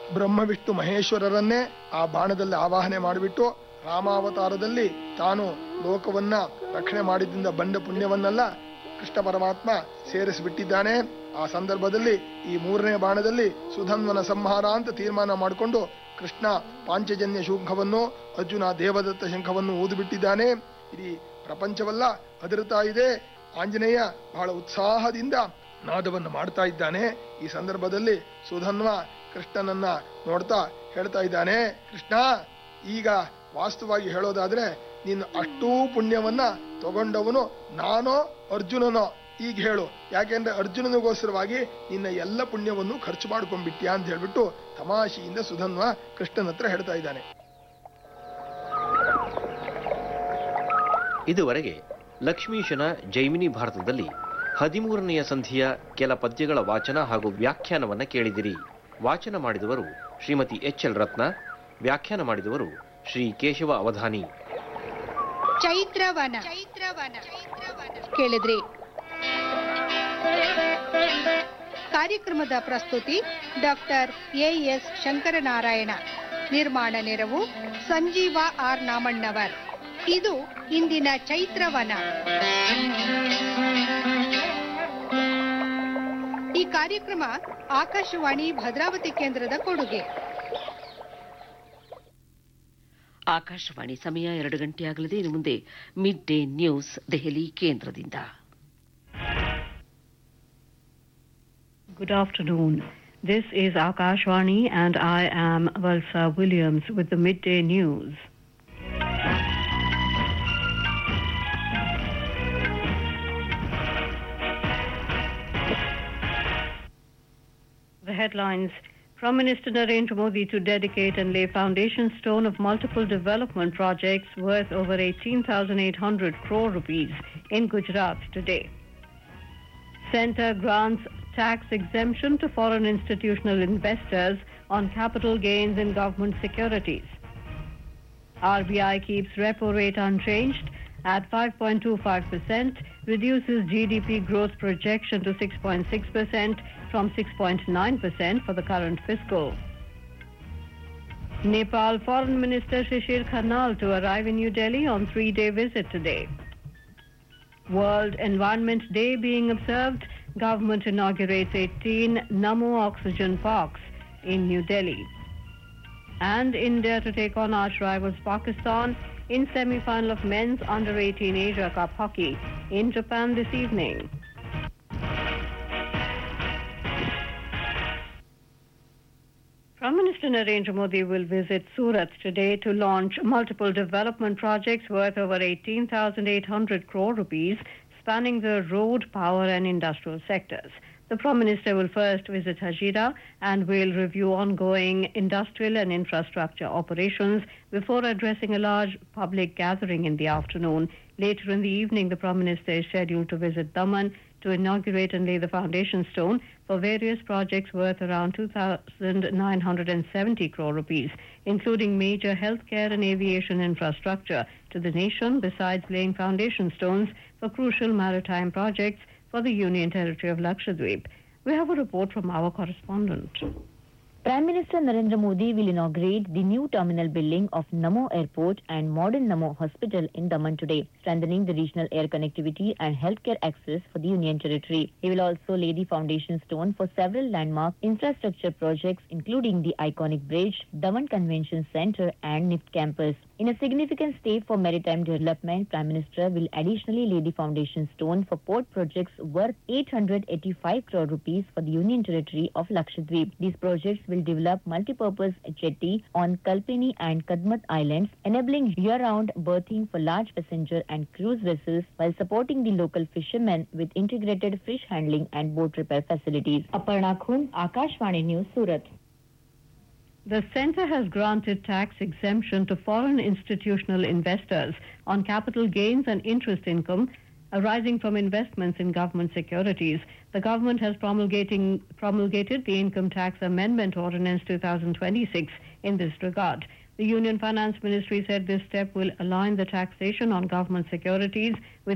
ಬ್ರಹ್ಮ ವಿಷ್ಣು ಮಹೇಶ್ವರರನ್ನೇ ಆ ಬಾಣದಲ್ಲಿ ಆವಾಹನೆ ಮಾಡಿಬಿಟ್ಟು ರಾಮಾವತಾರದಲ್ಲಿ ತಾನು ಲೋಕವನ್ನ ರಕ್ಷಣೆ ಮಾಡಿದ್ರಿಂದ ಬಂದ ಪುಣ್ಯವನ್ನೆಲ್ಲ ಕೃಷ್ಣ ಪರಮಾತ್ಮ ಸೇರಿಸಿಬಿಟ್ಟಿದ್ದಾನೆ. ಆ ಸಂದರ್ಭದಲ್ಲಿ ಈ 3ನೇ ಬಾಣದಲ್ಲಿ ಸುಧನ್ವನ ಸಂಹಾರ ಅಂತ ತೀರ್ಮಾನ ಮಾಡಿಕೊಂಡು ಕೃಷ್ಣ ಪಾಂಚಜನ್ಯ ಶಂಖವನ್ನು, ಅರ್ಜುನ ದೇವದತ್ತ ಶಂಖವನ್ನು ಊದುಬಿಟ್ಟಿದ್ದಾನೆ. ಇಡೀ ಪ್ರಪಂಚವಲ್ಲ ಅದರುತ್ತಾ ಇದೆ. ಆಂಜನೇಯ ಬಹಳ ಉತ್ಸಾಹದಿಂದ ನಾದವನ್ನು ಮಾಡ್ತಾ ಇದ್ದಾನೆ. ಈ ಸಂದರ್ಭದಲ್ಲಿ ಸುಧನ್ವ ಕೃಷ್ಣನನ್ನ ನೋಡ್ತಾ ಹೇಳ್ತಾ ಇದ್ದಾನೆ, ಕೃಷ್ಣ, ಈಗ ವಾಸ್ತವವಾಗಿ ಹೇಳೋದಾದ್ರೆ ನೀನು ಅಷ್ಟೂ ಪುಣ್ಯವನ್ನ ತಗೊಂಡವನು ನಾನೋ ಅರ್ಜುನನೋ ಈಗ ಹೇಳು, ಯಾಕೆಂದ್ರೆ ಅರ್ಜುನನಿಗೋಸ್ಕರವಾಗಿ ನಿನ್ನ ಎಲ್ಲ ಪುಣ್ಯವನ್ನು ಖರ್ಚು ಮಾಡ್ಕೊಂಡ್ಬಿಟ್ಯಾ ಅಂತ ಹೇಳ್ಬಿಟ್ಟು ತಮಾಷೆಯಿಂದ ಸುಧನ್ವ ಕೃಷ್ಣನ ಹತ್ರ ಹೇಳ್ತಾ ಇದ್ದಾನೆ. ಇದುವರೆಗೆ ಲಕ್ಷ್ಮೀಶನ ಜೈಮಿನಿ ಭಾರತದಲ್ಲಿ 13ನೆಯ ಸಂಧಿಯ ಕೆಲ ಪದ್ಯಗಳ ವಾಚನ ಹಾಗೂ ವ್ಯಾಖ್ಯಾನವನ್ನ ಕೇಳಿದಿರಿ. ವಾಚನ ಮಾಡಿದವರು ಶ್ರೀಮತಿ ಎಚ್.ಎಲ್. ರತ್ನ, ವ್ಯಾಖ್ಯಾನ ಮಾಡಿದವರು ಶ್ರೀ ಕೇಶವ ಅವಧಾನಿ. ಚೈತ್ರವನ ಕೇಳಿದ್ರಿ. ಕಾರ್ಯಕ್ರಮದ ಪ್ರಸ್ತುತಿ ಡಾಕ್ಟರ್ ಎ.ಎಸ್. ಶಂಕರನಾರಾಯಣ. ನಿರ್ಮಾಣ ನೆರವು ಸಂಜೀವ ಆರ್ ನಾಮಣ್ಣವರ್. ಇದು ಇಂದಿನ ಚೈತ್ರವನ. ಈ ಕಾರ್ಯಕ್ರಮ ಆಕಾಶವಾಣಿ ಭದ್ರಾವತಿ ಕೇಂದ್ರದ ಕೊಡುಗೆ. ಆಕಾಶವಾಣಿ ಸಮಯ 2 ಗಂಟೆಯಾಗಲಿದೆ. ಇನ್ನು ಮುಂದೆ ಮಿಡ್ ಡೇ ನ್ಯೂಸ್ ದೆಹಲಿ ಕೇಂದ್ರದಿಂದ. Good afternoon. This is Akashvani and I am Valsa Williams with the midday news. The headlines: Prime Minister Narendra Modi to dedicate and lay foundation stone of multiple development projects worth over 18,800 crore rupees in Gujarat today. Centre grants tax exemption to foreign institutional investors on capital gains in government securities. RBI keeps repo rate unchanged at 5.25%, reduces GDP growth projection to 6.6% from 6.9% for the current fiscal. Nepal Foreign Minister Shishir Khanal to arrive in New Delhi on 3-day visit today. World Environment Day being observed, government inaugurates 18 Namo Oxygen Parks in New Delhi. And India to take on arch rivals Pakistan in semi-final of men's under-18 Asia Cup hockey in Japan this evening. Prime Minister Narendra Modi will visit Surat today to launch multiple development projects worth over 18,800 crore rupees spanning the road, power and industrial sectors. The Prime Minister will first visit Hazira and will review ongoing industrial and infrastructure operations before addressing a large public gathering in the afternoon. Later in the evening, the Prime Minister is scheduled to visit Daman to inaugurate and lay the foundation stone for various projects worth around 2,970 crore rupees, including major healthcare and aviation infrastructure to the nation, besides laying foundation stones for crucial maritime projects for the Union Territory of Lakshadweep. We have a report from our correspondent. Prime Minister Narendra Modi will inaugurate the new terminal building of Namo Airport and modern Namo Hospital in Daman today, strengthening the regional air connectivity and healthcare access for the Union Territory. He will also lay the foundation stone for several landmark infrastructure projects, including the iconic bridge, Daman Convention Centre and NIFT campus. In a significant step for maritime development, Prime Minister will additionally lay the foundation stone for port projects worth 885 crore rupees for the Union Territory of Lakshadweep. These projects will develop multi-purpose jetty on Kalpini and Kadmat Islands, enabling year-round berthing for large passenger and cruise vessels while supporting the local fishermen with integrated fish handling and boat repair facilities. Aparna Khund, Akashvani News, Surat. The centre has granted tax exemption to foreign institutional investors on capital gains and interest income arising from investments in government securities. The government has promulgated the Income Tax Amendment Ordinance 2026 in this regard. The Union Finance Ministry said this step will align the taxation on government securities with